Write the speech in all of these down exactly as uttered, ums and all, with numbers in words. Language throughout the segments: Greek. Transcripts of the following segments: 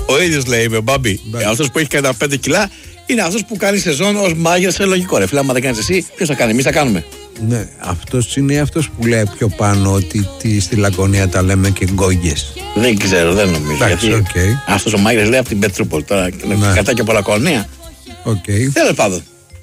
Ο ίδιος λέει είμαι ο Μπάμπη. Αυτός που έχει κατά πέντε κιλά είναι αυτός που κάνει σεζόν ως μάγειρας σε λογικό. Ρε φίλε, άμα δεν κάνεις εσύ, ποιος θα κάνει, εμείς θα κάνουμε. Ναι, αυτός είναι αυτός που λέει πιο πάνω ότι τι, στη Λακωνία τα λέμε και γκόγγες. Δεν ξέρω, δεν νομίζω. Εντάξει, γιατί okay. αυτός ο μάγειρας λέει από την Πετρούπολη. Τώρα ναι. Κατά και από Λακωνία. Okay. Τέλος πάντων.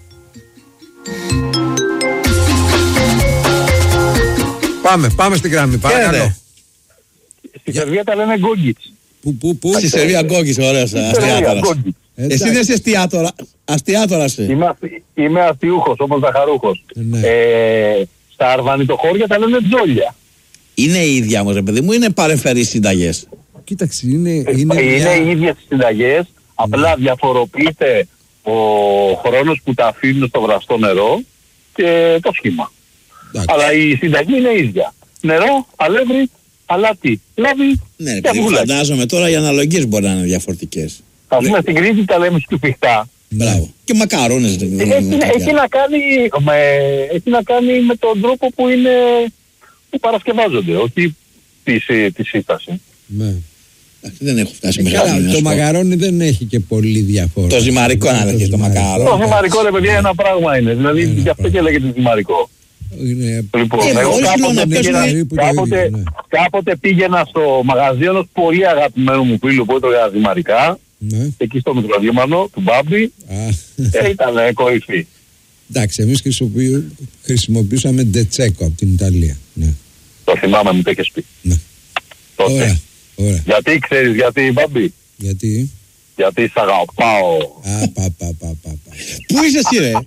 Πάμε, πάμε στην γραμμή. Παρακαλώ. Στη Σερβία τα λένε γκόγγιτς. Πού, πού, πού. Στη Σερβία γκόγγιτς, ωραίος αστιάτορας. Εσύ δεν είσαι αστιάτορα, αστιάτορας. Είμαι, είμαι αστιούχος, όπως Ζαχαρούχος. Ναι. Ε, στα αρβανιτοχώρια τα λένε τζόλια. Είναι η ίδια όμως, ρε παιδί μου, είναι παρεμφερείς συνταγές. Κοίταξε, είναι, είναι, είναι μια... οι ίδιες συνταγές, ναι. Απλά διαφοροποιείται ο χρόνος που τα αφήνουν στο βραστό νερό και το σχήμα. Εντάξει. Αλλά η συνταγή είναι ίδια. Νερό, αλεύρι, αλάτι, λάδι ναι, και αυγούλα. Φαντάζομαι τώρα οι αναλογίες μπορεί να είναι διαφορετικές. Ας πούμε στην Κρήτη τα λέμε σκουφιχτά. Μπράβο. Και μακαρόνες. Έχει, έχει, να κάνει, με, έχει να κάνει με τον τρόπο που είναι που παρασκευάζονται, όχι τη, τη σύσταση. Ναι. Δεν έχω φτάσει ε, μέχρι το μακαρόνι δεν έχει και πολύ διαφορά. Το ζυμαρικό να λέγεται το μακαρόνι. Το ζυμαρικό ρε παιδιά ένα πράγμα είναι. Δηλαδή ένα γι' αυτό και λέγεται ζυμαρικό. Είναι... Λοιπόν, ε, εγώ κάποτε πήγαινα, κάποτε, ναι. κάποτε πήγαινα στο μαγαζί ενός πολύ αγαπημένου μου φίλου που έτρωγα ζυμαρικά, ναι. εκεί στο Μητροδήμανο του Μπάμπη, ε, ήταν ε, κορυφή. Εντάξει, εμείς χρησιμοποιούσαμε ντετσέκο από την Ιταλία. Ναι. Το θυμάμαι, μου το έχεις πει. Ναι. Τότε. Ωραία, ωραία. Γιατί ξέρεις γιατί Μπάμπη? Γιατί? Γιατί σ' αγαπάω. Α, πα, πα, πα, πα, πα. Πού είσαι εσύ ρε?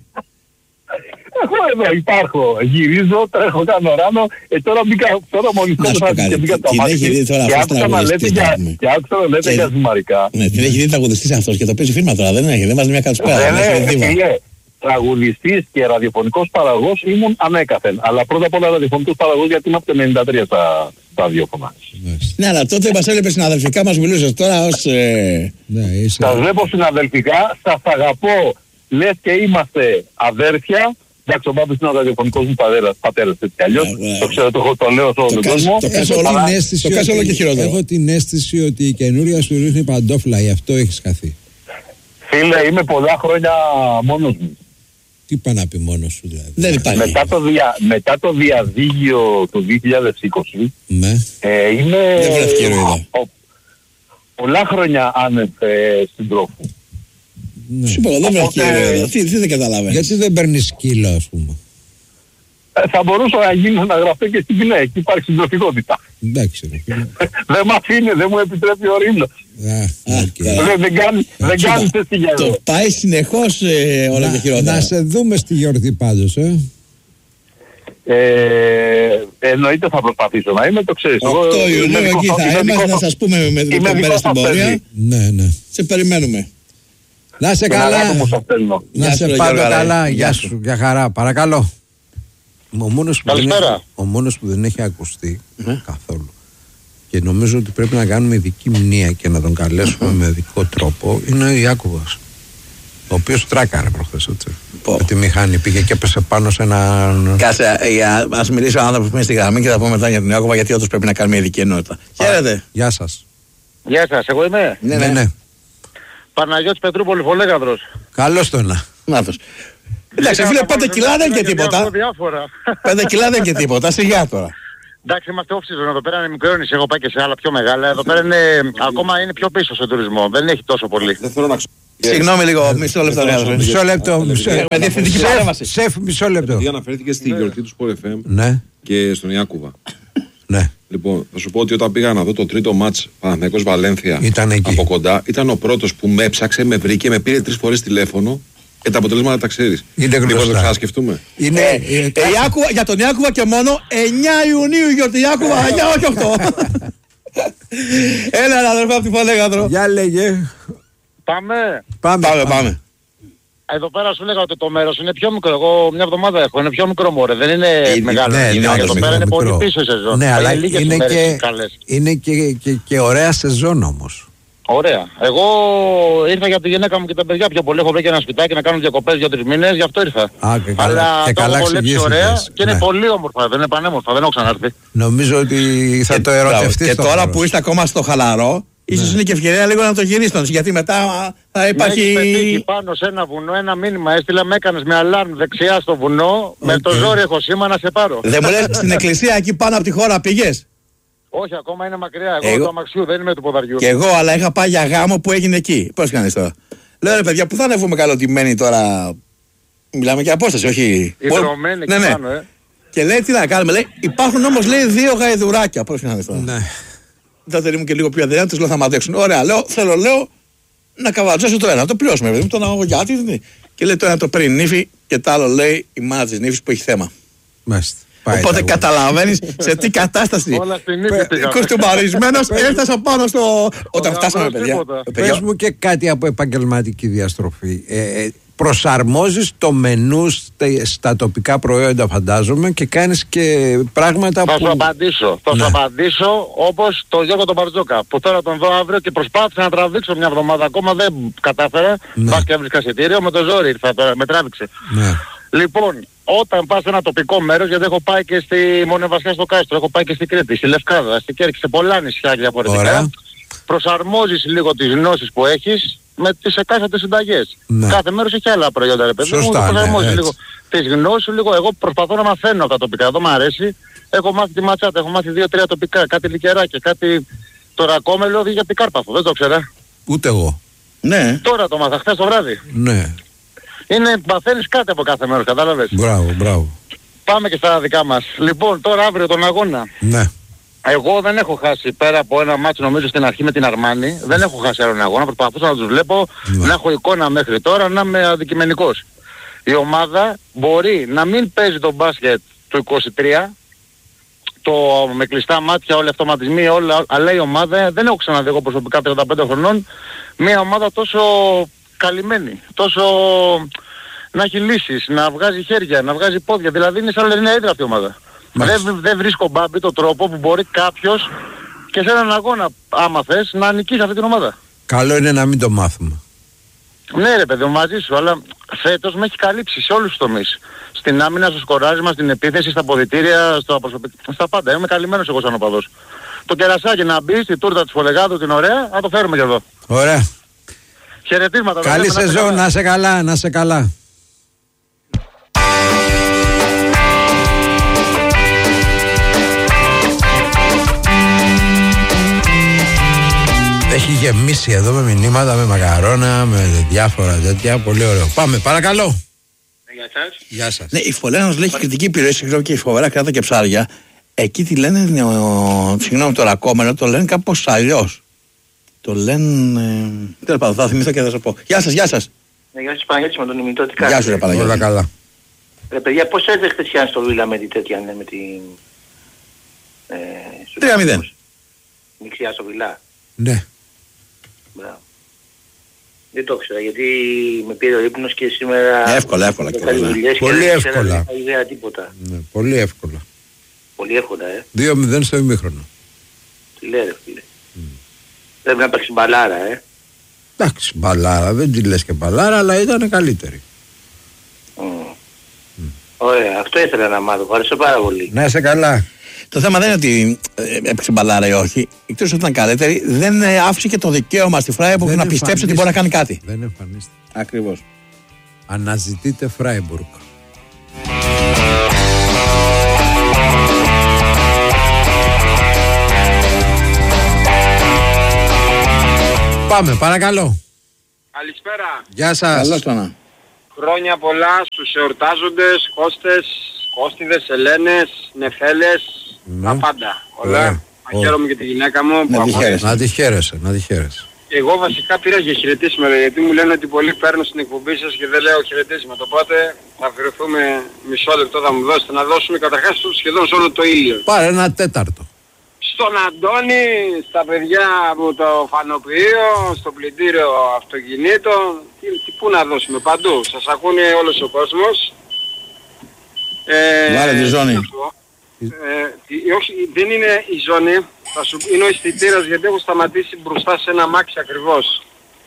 Εγώ εδώ υπάρχω, γυρίζω, τρέχω, κάνω ράνο, ε, τώρα μπήκα, τώρα μονικό θα και μπήκα στο μάτι και άκουσα να λέτε για, και άκουσα να λέτε για ζυμαρικά. Ναι, την έχει δει τραγουδιστής αυτός και το παίζει φίλμα τώρα, δεν έχει, δεν βάζει μια καλησπέρα. Δεν είναι, τραγουδιστής και ραδιοφωνικός παραγωγός ήμουν ανέκαθεν, αλλά πρώτα απ' όλα ραδιοφωνικός παραγωγός γιατί είμαι από το ενενήντα τρία στα ραδιόφωνα. Ναι, αλλά τότε μας έλεπε συναδελφικά, μας μιλούσες τώρα ως... Σας βλέπω συναδελφικά, σας αγαπώ, λες και είμαστε αδέρφια. Εντάξει, ο Μπάμπης είναι ο ραδιοφωνικός μου πατέρας, πατέρας έτσι κι αλλιώς. Το ξέρω, το, το λέω σε όλο τον κόσμο. Το κάνω όλο και χειρότερο. Έχω την αίσθηση ότι η καινούρια σου ρίχνει παντόφλα, γι' αυτό έχεις χαθεί. Φίλε, είμαι πολλά χρόνια μόνος μου. Τι πάει να πει μόνος σου δηλαδή? Δεν υπάρχει. Μετά το, δια, μετά το διαδίγιο του δύο χιλιάδες είκοσι, ναι. ε, είμαι δεν βρέθηκε ηρωίδα. Πολλά χρόνια άνευ ε, συντρόφου. Ναι. Σου πω, δεν βρέθηκε ηρωίδα. Τι, τι δεν καταλαβαίνεις? Γιατί δεν παίρνεις σκύλο, ας πούμε? Ε, θα μπορούσα να γίνω να γραφτώ και στην Πινέα, εκεί υπάρχει συντροφικότητα. Εντάξει. Δεν μ' αφήνει, δεν μου επιτρέπει ο ρήμνος. Δεν κάνεις εσύ για εδώ. Το πάει συνεχώς όλα και χειρότερα. Να σε δούμε στη γιορτή πάντως, ε. Εννοείται θα προσπαθήσω να είμαι, το ξέρεις. οκτώ Ιουνίου εκεί θα είμαστε, να σας πούμε με την κομπέρα στην πορεία. Ναι, ναι. Σε περιμένουμε. Να σε καλά. Να σε πάντα καλά. Γεια σου, για χαρά. Παρακαλώ. Ο μόνος, που δεν, ο μόνος που δεν έχει ακουστεί mm. καθόλου και νομίζω ότι πρέπει να κάνουμε ειδική μνήα και να τον καλέσουμε mm. με ειδικό τρόπο είναι ο Ιάκωβας, ο οποίος τράκαρε προχθές έτσι. Με τη μηχανή πήγε και έπεσε πάνω σε ένα... Κάτσε, ας μιλήσει ο άνθρωπος που είναι στη γραμμή και θα πούμε μετά για τον Ιάκωβα, γιατί όντως πρέπει να κάνουμε ειδική ενότητα. Χαίρετε. Γεια σας. Γεια σας, εγώ είμαι. Ναι, ναι, ναι. Παναγιώτης Πετρούπολη, Φολέγαδρος. Καλώς το να. Νάτος. Εντάξει, φίλε, πέντε κιλά δεν και τίποτα. Πέντε κιλά δεν και τίποτα, σιγά τώρα. Εντάξει, είμαστε off-season εδώ πέρα, είναι μικρό νησί, έχω πάει και σε άλλα πιο μεγάλα. Εδώ πέρα είναι, ακόμα είναι πιο πίσω στο τουρισμό, δεν έχει τόσο πολύ. Δεν θέλω να ξέρω. Συγγνώμη λίγο, μισό λεπτό. Μισό λεπτό, με διευθυντική παρέμβαση. Σεφ, μισό λεπτό. Γιατί αναφέρθηκε στη γιορτή του Sport εφ εμ και στον Ιάκωβα. Ναι. Λοιπόν, θα σου πω ότι όταν πήγα να δω το τρίτο μάτς Παναθηναϊκός Βαλένθια από κοντά, ήταν ο πρώτος που με έψαξε, με βρήκε, με πήρε τρεις φορές τηλέφωνο και τα αποτελέσματα τα ξέρεις. Είναι γνωστά. Μήπως το ξανασκεφτούμε. Είναι, ε, ε, ε, Ιάκουβα, για τον Ιάκωβα και μόνο εννιά Ιουνίου η γιορτή Ιάκωβα, εννιά όχι οκτώ. Έλα αδερφά από τη Φολέγαδρο. Για λέγε. Πάμε. Πάμε, πάμε, πάμε. Εδώ πέρα σου λέγα ότι το μέρος είναι πιο μικρό. Εγώ μια εβδομάδα έχω, είναι πιο μικρό μωρέ, δεν είναι ε, μεγάλο. Ναι, ναι, εδώ πέρα είναι πολύ πίσω η σεζόν. Ναι, αλλά είναι, είναι, και, είναι και, και, και ωραία σεζόν όμως. Ωραία. Εγώ ήρθα για τη γυναίκα μου και τα παιδιά πιο πολύ. Έχω βρει και ένα σπιτάκι να κάνω διακοπές δύο-τρεις μήνες, γι' αυτό ήρθα. Α, και καλά, αλλά και το καλά έχω βολέψει ωραία ναι. και είναι πολύ όμορφα, δεν είναι πανέμορφα, δεν έχω ξανάρθει. Νομίζω ότι θα και, το ερωτευτείς. Και τώρα που είστε ακόμα στο χαλαρό, Ίσως είναι και ευκαιρία λίγο να το γυρίσουν, γιατί μετά θα υπάρχει... Με έχεις πετύχει πάνω σε ένα βουνό, ένα μήνυμα έστειλα, με έκανες με αλάρμ δεξιά στο βουνό, okay. με το ζόρι έχω σήμα να σε πάρω. Δεν μου λες στην εκκλησία εκεί πάνω από τη χώρα πήγες? Όχι, ακόμα είναι μακριά, εγώ, εγώ... το αμαξιού, δεν είμαι του ποδαριού. Και εγώ, αλλά είχα πάει για γάμο που έγινε εκεί. Πώς κάνεις τώρα? Λέω ρε παιδιά, που θα ανεβούμε καλοτημένοι τώρα, μιλάμε για απόσταση, όχι... Ιδρωμένοι ναι, και ναι. πάνω, ε. Και λέει τι να κάνουμε, λέει, υπάρχουν όμως λέει δύο γαϊδουράκια, πώς κάνεις τώρα. Ναι. Τότε ήμουν και λίγο πιο αδυνάτος, λέω θα μ' αντέξουν. Ωραία, λέω, θέλω, λέω, να καβατζώσω το ένα, το πληρώσουμε, παιδί μου, τον αγωγό γιατί. Και λέει το ένα το παίρνει νύφη και το άλλο λέει η μάνα της νύφης που έχει θέμα. Μάλιστα. Οπότε καταλαβαίνεις σε τι κατάσταση. Όλα στην νύφη πήγαμε. Κοστούμαρισμένος έφτασα πάνω στο... Όταν φτάσαμε παιδιά. Πες μου και κάτι από επαγγελματική διαστροφή. Ε, προσαρμόζεις το μενού στα τοπικά προϊόντα φαντάζομαι και κάνεις και πράγματα θα που... Σου απαντήσω, θα ναι. σου απαντήσω όπως το Γιώργο τον Μπαρτζόκα που τώρα τον δω αύριο και προσπάθησα να τραβήξω μια εβδομάδα ακόμα δεν κατάφερα. Ναι. Πας και έβρισκα εισιτήριο με το ζόρι ήρθα τώρα, με τράβηξε. Ναι. Λοιπόν, όταν πας σε ένα τοπικό μέρος, γιατί έχω πάει και στη Μονεβασιά στο Κάστρο, έχω πάει και στη Κρήτη, στη Λευκάδα, στη Κέρκη, σε πολλά νησιά διαφορετικά, προσαρμόζεις λίγο τις γνώσεις που έχεις με τις εκάστοτε συνταγές. Ναι. Κάθε μέρος έχει άλλα προϊόντα, ρε παιδί μου. Σωστά, προσαρμόζεις ναι, λίγο τις γνώσεις σου, λίγο. Εγώ προσπαθώ να μαθαίνω από τα τοπικά, εδώ μου αρέσει. Έχω μάθει τη ματσάτα, έχω μάθει δύο-τρία τοπικά, κάτι λικεράκια, κάτι το ρακόμελο για την Κάρπαθο, δεν το ξέρα. Ούτε εγώ. Ναι. Τώρα το μάθα, χθες το βράδυ. Ναι. Είναι, μαθαίνεις κάτι από κάθε μέρος, κατάλαβες. Μπράβο, μπράβο. Πάμε και στα δικά μας. Λοιπόν, τώρα αύριο τον αγώνα. Ναι. Εγώ δεν έχω χάσει πέρα από ένα μάτσο νομίζω στην αρχή με την Αρμάνη. Δεν έχω χάσει άλλον αγώνα. Προσπαθούσα να τους βλέπω, ναι. να έχω εικόνα μέχρι τώρα, να είμαι αντικειμενικός. Η ομάδα μπορεί να μην παίζει το μπάσκετ του είκοσι τρία, το με κλειστά μάτια, όλοι οι αυτοματισμοί, όλα, αλλά η ομάδα, δεν έχω ξαναδεί εγώ προσωπικά τριάντα πέντε χρονών, μια ομάδα τόσο καλυμμένη, τόσο να έχει λύσεις, να βγάζει χέρια, να βγάζει πόδια. Δηλαδή είναι σαν Λερναία Ύδρα αυτή η ομάδα. Δεν, δεν βρίσκω μπάμπη το τρόπο που μπορεί κάποιος και σε έναν αγώνα, άμα θες, να νικήσει αυτή την ομάδα. Καλό είναι να μην το μάθουμε. Ναι ρε παιδί, μαζί σου, αλλά φέτος με έχει καλύψει σε όλους τους τομείς. Στην άμυνα, στο σκοράρισμα, στην επίθεση, στα ποδητήρια, στο αποσωπη... στα πάντα. Είμαι καλυμμένος εγώ σαν οπαδός. Το κερασάκι να μπει στη τούρτα της Φολεγάδου την ωραία, να το φέρουμε και εδώ. Ωραία. Χαιρετίσματα. Καλή σεζόν, να σε καλά, να σε καλά. Έχει γεμίσει εδώ με μηνύματα, με μακαρόνα, με διάφορα τέτοια. Πολύ ωραίο. Πάμε, παρακαλώ. Γεια σας. Γεια σας. Ναι, η Φολένας λέει κριτική επιρροή, συγγνώμη, και φοβερά κράτα και ψάρια. Εκεί τι λένε, ο, συγγνώμη, το ρακόμενο, το λένε κάπως αλλιώς. Το λένε... Ε, τέλος πάντων, θα θυμηθώ και θα σας πω. Γεια σας, γεια σας. Ναι, γεια σας Παναγιώτης με τον ημιτό, τι κάνετε. Γεια σου ρε Παναγιώτη. Όλα καλά. Ρε παιδιά, πώς έδεχτε χτεσιά στο Βίλα με την τέτοια, ναι, με την... Ε, τρία μηδέν. Νιξιά στο Βίλα. Ναι. Μπράβο. Δεν το ήξερα γιατί με πήρε ο ύπνος και σήμερα... Εύκολα, εύκολα. Και πολύ εύκολα. Δεν ιδέα τίποτα. Ναι, πολύ εύκολα. Πολύ εύκολα, ε. δύο μηδέν στο ημίχρονο. Τι λέει ρε φίλε. Mm. Πρέπει να παίξει μπαλάρα, ε. Εντάξει, μπαλάρα, δεν τη λες και μπαλάρα, αλλά ήταν καλύτερη. Mm. Mm. Ωραία, αυτό ήθελα να μάθω, ευχαριστώ πάρα πολύ. Να είσαι καλά. Το θέμα δεν είναι ότι ε, έπαιξε μπαλάρα ή όχι. Εκτός ότι ήταν καλύτερη, δεν ε, άφησε και το δικαίωμα στη Φράιμπουργκ να πιστέψει ότι μπορεί να κάνει κάτι. Δεν εμφανίστηκε. Ακριβώς. Αναζητείτε Φράιμπουργκ. Πάμε, παρακαλώ. Καλησπέρα. Γεια σας. Καλώς το να. Χρόνια πολλά στους εορτάζοντες, Κώστες, Κώστιδες, Ελένες, Νεφέλες, ναι. τα πάντα. Όλα. Να χαίρομαι και τη γυναίκα μου. Να τη χαίρεσαι. Να τη χαίρεσαι, να τη χαίρεσαι. Εγώ βασικά πήρα για χαιρετίσματα γιατί μου λένε ότι πολλοί παίρνουν στην εκπομπή σας και δεν λέω χαιρετίσματα. Οπότε θα αφιερωθούμε μισό λεπτό, θα μου δώσετε να δώσουμε καταρχάς σχεδόν σε όλο το ήλιο. Πάρε ένα τέταρτο. Στον Αντώνη, στα παιδιά από το φανοποιείο, στο πλυντήριο αυτοκινήτων, τι, τι, πού να δώσουμε, παντού. Σας ακούνε όλος ο κόσμος. Ε, Βάλε τη ζώνη. Ε, όχι, δεν είναι η ζώνη, θα σου, είναι ο αισθητήρας γιατί έχω σταματήσει μπροστά σε ένα μάξι ακριβώς.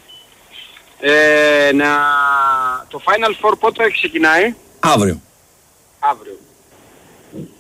Ε, να, το Final Four πότε ξεκινάει? Αύριο. Αύριο.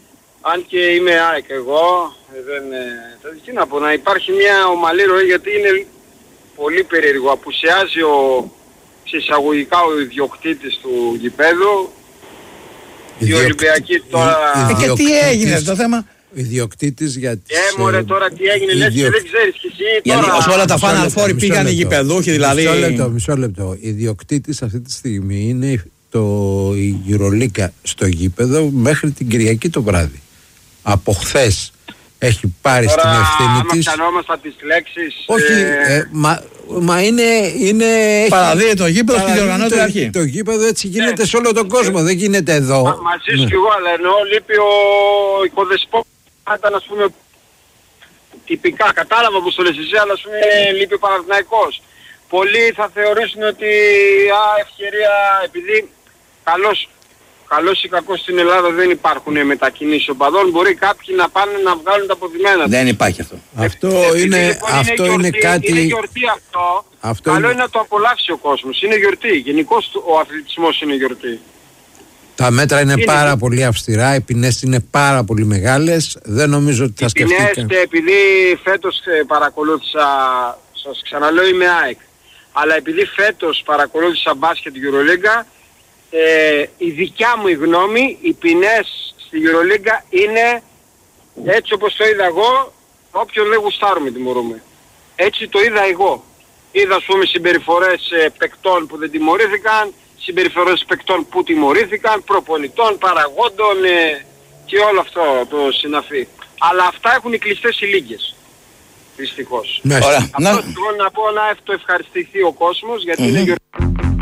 αν και είμαι ΑΕΚ εγώ, δεν, ε, τι να πω, να υπάρχει μια ομαλή ροή, γιατί είναι πολύ περίεργο. Απουσιάζει ο, εισαγωγικά ο ιδιοκτήτης του γηπέδου. Οι Ολυμπιακοί τώρα... Ε, και τι έγινε το θέμα? Ο ιδιοκτήτης για τις... Ε, μωρέ, τώρα τι έγινε, λες και δεν ξέρεις κι εσύ. Γιατί τώρα... όλα τα Final Four πήγαν οι γηπεδούχοι, δηλαδή... Μισό λεπτό, μισό λεπτό. Ιδιοκτήτης αυτή τη στιγμή είναι το, η EuroLeague στο γήπεδο μέχρι την Κυριακή το βράδυ. Από χθες έχει πάρει τώρα, στην ευθύνη της... Τώρα, άμα ξανόμαστε τις λέξεις... Όχι, ε... Ε, μα, μα είναι... είναι παραδείγει το γήπεδο στη διοργανώτη αρχή. Το γήπεδο έτσι γίνεται ε, σε όλο τον κόσμο, ε, δεν γίνεται εδώ. Μα, μαζί σου κι εγώ, αλλά εννοώ λείπει ο οικοδεσπότης, ήταν ας πούμε τυπικά, κατάλαβα που το λες εσύ, αλλά ας πούμε λείπει ο Παναθηναϊκός. Πολλοί θα θεωρήσουν ότι α, ευκαιρία, επειδή καλώς, καλώς ή κακώς στην Ελλάδα δεν υπάρχουν μετακινήσεις οπαδών, μπορεί κάποιοι να πάνε να βγάλουν τα αποδημένα. Δεν υπάρχει αυτό. Ε, αυτό επειδή, είναι, λοιπόν, αυτό είναι, είναι κάτι... Είναι γιορτή αυτό. αυτό Καλό είναι... είναι να το απολαύσει ο κόσμος. Είναι γιορτή. Γενικώς ο αθλητισμός είναι γιορτή. Τα μέτρα είναι, είναι πάρα πολύ αυστηρά, οι ποινές είναι πάρα πολύ μεγάλες. Δεν νομίζω ότι θα σκεφτείτε. Οι ποινές, επειδή φέτος παρακολούθησα, σας ξαναλέω είμαι ΑΕΚ, αλλά επειδή φέτος παρακολούθησα μπάσκετ EuroLeague, ε, η δικιά μου η γνώμη, οι ποινές στη EuroLeague είναι έτσι όπως το είδα εγώ, όποιον δεν γουστάρουμε τιμωρούμε. Έτσι το είδα εγώ. Είδα ας πούμε συμπεριφορές ε, παικτών που δεν τιμωρήθηκαν, συμπεριφορές παικτών που τιμωρήθηκαν, προπονητών, παραγόντων ε, και όλο αυτό το συναφή. Αλλά αυτά έχουν οι κλειστές οι λίγες. Δυστυχώς. Ναι. Αυτό να... να πω να το ευχαριστηθεί ο κόσμος γιατί mm-hmm. είναι